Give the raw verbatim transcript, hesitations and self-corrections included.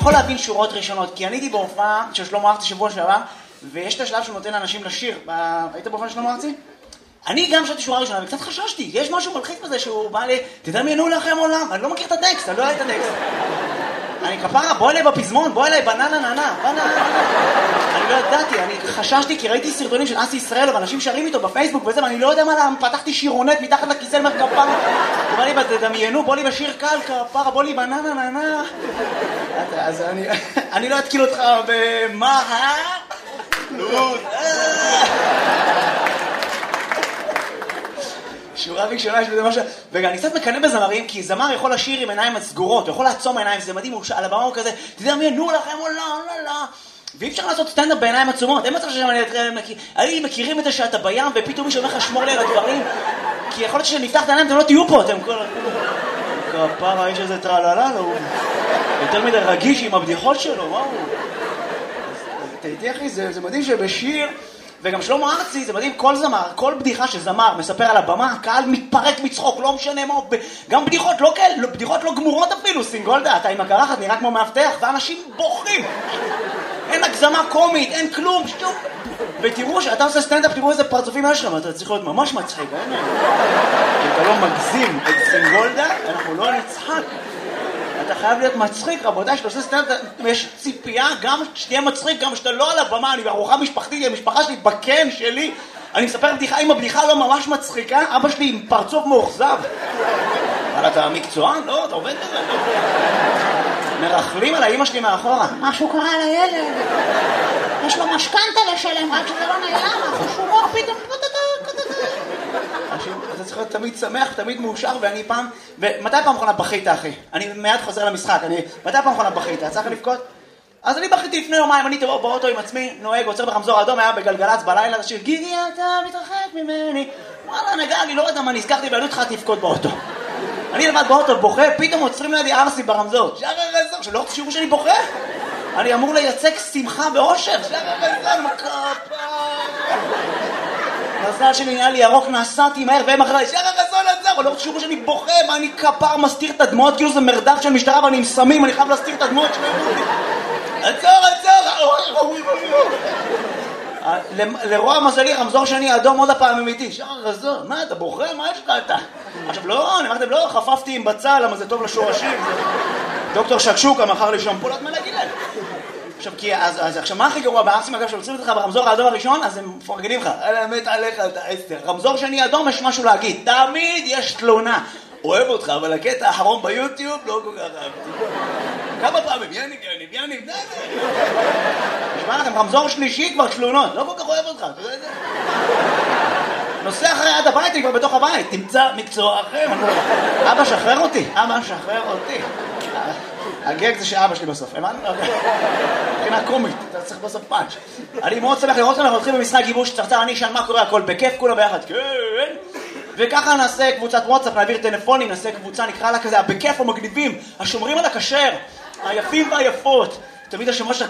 יכול להבין שורות ראשונות, כי אני הייתי בהופעה של שלמה ארצי שבוע שעבר, ויש את השלב שהוא נותן לאנשים לשיר. היית בהופעה של שלמה ארצי? אני גם שרתי שורה ראשונה, וקצת חששתי, יש משהו מלחיץ בזה שהוא בא לי, תדמיינו לכם עולם, אני לא מכיר את הטקסט, אני לא יודע את הטקסט. אני כפרה, בוא אליי בפזמון, בוא אליי בננה ננה, בננה ננה. אני לא ידעתי, אני חששתי כי ראיתי סרטונים של אסי ישראל, ואנשים שרים איתו בפייסבוק וזה, ואני לא יודע מה להם, פתחתי שירונט מתחת לכיסא למר כפרה. הוא בא לי, תדמיינו, בוא לי בשיר קל, כפרה, בוא לי בננה ננה. אז אני, אני לא אתקיל אותך במה, אה? לוז, שורה ראשונה יש בזה משהו, וגם אני קצת מקנא בזמרים, כי זמר יכול לשיר עם עיניים סגורות, הוא יכול לעצום עיניים, זה מדהים, על הבמה הוא כזה, תדמיינו לכם, או לא, לא, לא. ואי אפשר לעשות סטנדאפ בעיניים עצומות, אין מצב שאני מכירים את זה שאתה בים, ופתאום מישהו אומר לך שמור לי על הדברים, כי יכול להיות שנפתח את העיניים, אתם לא תהיו פה, אתם כל... כפרה, יש איזה טרללה, הוא יותר מדי רגיש עם הבדיחות שלו, מה הוא? תהייתי אחי, זה מדהים שבשיר... וגם שלמה ארצי, זה מדהים, כל זמר, כל בדיחה שזמר מספר על הבמה, הקהל מתפרק מצחוק, לא משנה מה, גם בדיחות לא כאלה, בדיחות לא גמורות אפילו, סינגולדה, אתה עם הקרחת נראה כמו מאבטח, ואנשים בוכים. אין הגזמה קומית, אין כלום, שום. ותראו שאתה עושה סטנדאפ, תראו איזה פרצופים יש לך, אתה צריך להיות ממש מצחיק, אין? אם אתה לא מגזים את סינגולדה, אנחנו לא נצחק. אתה חייב להיות מצחיק, רבותיי, שאתה עושה סטנדאפ, יש ציפייה, גם שתהיה מצחיק, גם שאתה לא על הבמה, אני בארוחה משפחתית, המשפחה שלי, בקן שלי, אני מספר בדיחה, אם הבדיחה לא ממש מצחיקה, אבא שלי עם פרצוף מאוכזב. אבל אתה מקצוען? לא, אתה עובד בזה. מרחלים על האמא שלי מאחורה. משהו קרה לילד. יש לו משכנתה לשלם, רק שזה לא נעלם, החשומות פתאום... אתה צריך להיות תמיד שמח, תמיד מאושר, ואני פעם... ומתי פעם אחרונה בכית, אחי? אני מיד חוזר למשחק, אני... מתי פעם אחרונה בכית? אתה צריך לבכות? אז אני בכיתי לפני יומיים, אני באוטו עם עצמי, נוהג, עוצר ברמזור אדום, היה בגלגלץ בלילה, השיר, גיגי, אתה מתרחק ממני. וואלה, נגע, אני לא יודע מה, נזכרתי, ואני התחלתי לבכות באוטו. אני לבד באוטו בוכה, פתאום עוצרים לידי ארסי ברמזור. שחר רזור, שלא רוצה שיראו שאני בוכה. אני אמור לייצג שמחה ואושר. שחר רזור, מקופה. מזל שלי נהיה לי ירוק, נסעתי מהר והם אחרי, שחר רזון עצר, לא רוצה שיראו שאני בוכה, מה אני כפר מסתיר את הדמות, כאילו זה מרדף של משטרה ואני עם סמים, אני חייב להסתיר את הדמות שלי. עצור, עצור! לרוע מזלי, רמזור שני אדום עוד הפעם אמיתי. שחר רזון, מה אתה בוכה? מה יש לך אתה? עכשיו לא, אני אמרתם לא, חפפתי עם בצל, למה זה טוב לשורשים. דוקטור שקשוקה מכר לי שמפולת מלגילל. עכשיו, כי, אז, אז, עכשיו, מה הכי גרוע בארסים, אגב, שעוצרים אותך ברמזור האדום הראשון, אז הם מפרגנים לך, אלה מת עליך, אתה עשר. רמזור שני אדום, יש משהו להגיד, תמיד יש תלונה. אוהב אותך, אבל הקטע האחרון ביוטיוב לא כל כך אהבתי. כמה פעמים, יניב, יניב, יניב, די, די. נשמע לכם, רמזור שלישי כבר תלונות, לא כל כך אוהב אותך, אתה יודע את זה? נוסע אחרי עד הבית, אני כבר בתוך הבית, תמצא מקצוע אחר. אבא, שחרר אותי, אבא, שחרר אותי. הגג זה שאבא שלי בסוף, הבנת? מבחינה קומית, אתה צריך בסוף פאנץ'. אני מאוד שמח לראות לנו, הולכים במשחק גיבוש צרצר, אני אשאל מה קורה, הכל בכיף, כולם ביחד, כן. וככה נעשה קבוצת וואטסאפ, נעביר טלפונים, נעשה קבוצה, נקרא לה כזה, בכיף המגניבים, השומרים על הכשר, היפים והיפות. תמיד השמות שלך